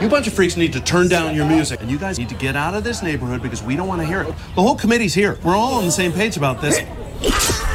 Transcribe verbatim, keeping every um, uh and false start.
You bunch of freaks need to turn down your music. And you guys need to get out of this neighborhood because we don't want to hear it. The whole committee's here. We're all on the same page about this.